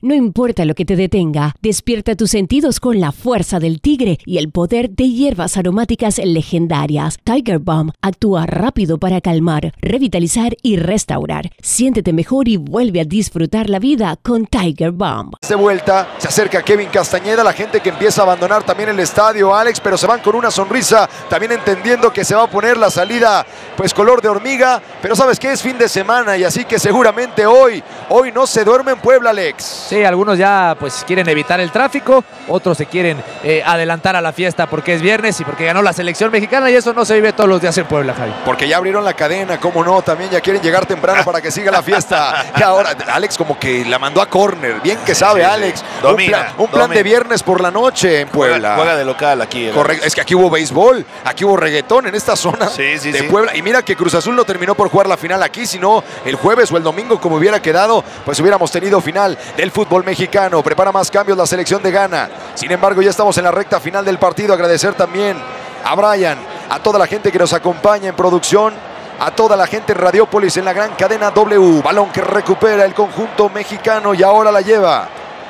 No importa lo que te detenga, despierta tus sentidos con la fuerza del tigre y el poder de hierbas aromáticas legendarias. Tiger Balm actúa rápido para calmar, revitalizar y restaurar. Siéntete mejor y vuelve a disfrutar la vida con Tiger Balm. De vuelta, se acerca Kevin Castañeda, la gente que empieza a abandonar también el estadio, Alex, pero se van con una sonrisa, también entendiendo que se va a poner la salida, pues color de hormiga, pero sabes que es fin de semana y así que seguramente hoy no se duerme en Puebla, Alex. Sí, algunos ya pues quieren evitar el tráfico, otros se quieren adelantar a la fiesta porque es viernes y porque ganó la selección mexicana y eso no se vive todos los días en Puebla, Javi. Porque ya abrieron la cadena, cómo no, también ya quieren llegar temprano para que siga la fiesta. Y ahora Alex como que la mandó a córner, bien que sabe, sí, Alex. Sí. Domina, un plan de viernes por la noche en Puebla. Juega de local aquí. Correcto, es que aquí hubo béisbol, aquí hubo reggaetón en esta zona de Puebla. Y mira que Cruz Azul no terminó por jugar la final aquí, sino el jueves o el domingo como hubiera quedado, pues hubiéramos tenido final del fútbol mexicano. Prepara más cambios la selección de Ghana. Sin embargo, ya estamos en la recta final del partido. Agradecer también a Brian, a toda la gente que nos acompaña en producción, a toda la gente en Radiópolis, en la gran cadena W. Balón que recupera el conjunto mexicano y ahora la lleva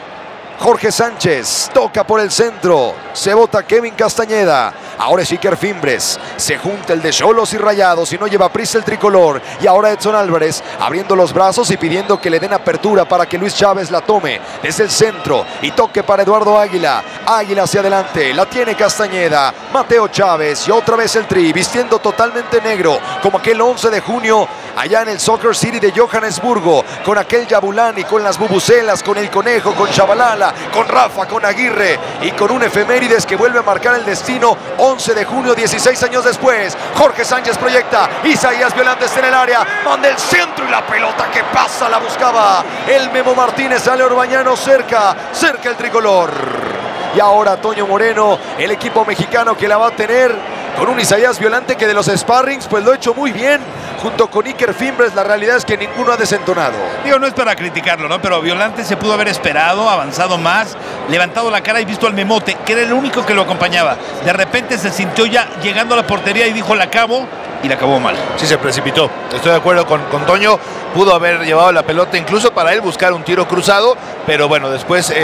Jorge Sánchez, toca por el centro, se bota Kevin Castañeda, ahora es Iker Fimbres, se junta el de Xolos y Rayados y no lleva prisa el tricolor, y ahora Edson Álvarez abriendo los brazos y pidiendo que le den apertura para que Luis Chávez la tome desde el centro y toque para Eduardo Águila, Águila hacia adelante, la tiene Castañeda, Mateo Chávez y otra vez el Tri, vistiendo totalmente negro como aquel 11 de junio allá en el Soccer City de Johannesburgo, con aquel Yabulani, con las bubucelas, con el Conejo, con Chabalala, con Rafa, con Aguirre y con un efemérides que vuelve a marcar el destino. 11 de junio, 16 años después, Jorge Sánchez proyecta, Isaías Violante está en el área, manda el centro y la pelota que pasa, la buscaba el Memo Martínez, sale Orbañano cerca el tricolor. Y ahora Toño Moreno, el equipo mexicano que la va a tener con un Isaías Violante que de los sparrings pues lo ha hecho muy bien junto con Iker Fimbres. La realidad es que ninguno ha desentonado. Digo, no es para criticarlo, ¿no? Pero Violante se pudo haber esperado, avanzado más, levantado la cara y visto al Memote, que era el único que lo acompañaba. De repente se sintió ya llegando a la portería y dijo, la acabo, y la acabó mal. Sí, se precipitó. Estoy de acuerdo con Toño. Pudo haber llevado la pelota incluso para él buscar un tiro cruzado, pero bueno, después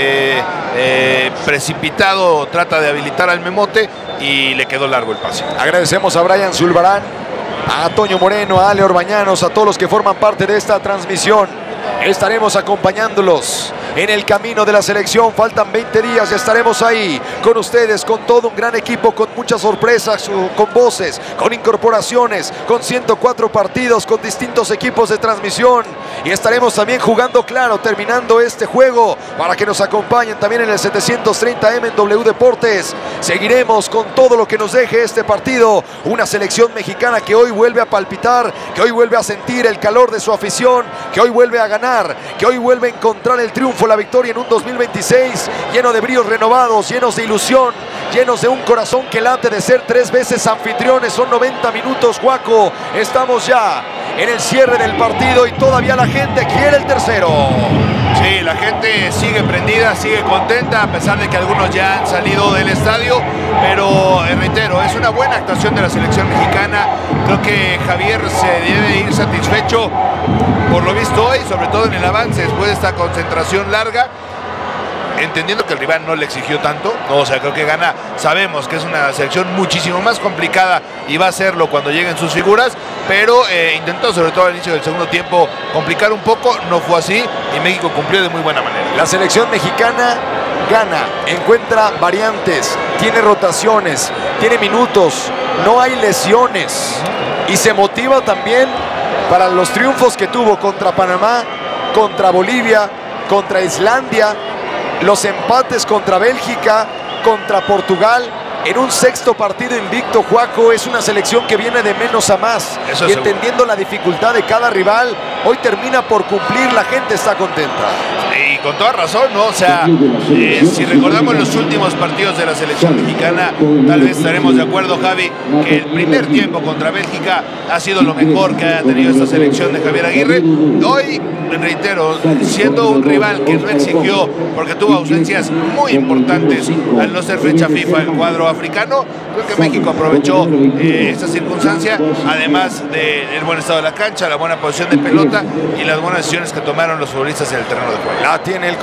precipitado trata de habilitar al Memote y le quedó largo el pase. Agradecemos a Brian Zulbarán, a Toño Moreno, a Ale Orbañanos, a todos los que forman parte de esta transmisión. Estaremos acompañándolos en el camino de la selección. Faltan 20 días y estaremos ahí con ustedes, con todo un gran equipo, con muchas sorpresas, con voces, con incorporaciones, con 104 partidos, con distintos equipos de transmisión. Y estaremos también jugando claro, terminando este juego, para que nos acompañen también en el 730M en W Deportes. Seguiremos con todo lo que nos deje este partido. Una selección mexicana que hoy vuelve a palpitar, que hoy vuelve a sentir el calor de su afición, que hoy vuelve a ganar, que hoy vuelve a encontrar el triunfo, la victoria en un 2026 lleno de bríos renovados, llenos de ilusión, llenos de un corazón que late de ser 3 veces anfitriones. Son 90 minutos, Juaco. Estamos ya en el cierre del partido y todavía la gente quiere el tercero. Sí, la gente sigue prendida, sigue contenta, a pesar de que algunos ya han salido del estadio, pero reitero, es una buena actuación de la selección mexicana. Creo que Javier se debe ir satisfecho por lo visto hoy, sobre todo en el avance después de esta concentración larga, entendiendo que el rival no le exigió tanto, ¿no? O sea, creo que Ghana, sabemos que es una selección muchísimo más complicada y va a serlo cuando lleguen sus figuras, pero intentó sobre todo al inicio del segundo tiempo complicar un poco, no fue así y México cumplió de muy buena manera. La selección mexicana gana, encuentra variantes, tiene rotaciones, tiene minutos, no hay lesiones y se motiva también para los triunfos que tuvo contra Panamá, contra Bolivia, contra Islandia, los empates contra Bélgica, contra Portugal. En un sexto partido invicto, Juaco, es una selección que viene de menos a más. Eso y entendiendo la dificultad de cada rival, hoy termina por cumplir, la gente está contenta. Y con toda razón, ¿no? O sea, si recordamos los últimos partidos de la selección mexicana, tal vez estaremos de acuerdo, Javi, que el primer tiempo contra Bélgica ha sido lo mejor que ha tenido esta selección de Javier Aguirre. Hoy, reitero, siendo un rival que no exigió, porque tuvo ausencias muy importantes al no ser fecha FIFA el cuadro africano, creo que México aprovechó esta circunstancia, además del buen estado de la cancha, la buena posición de pelota y las buenas decisiones que tomaron los futbolistas en el terreno de juego. La tiene el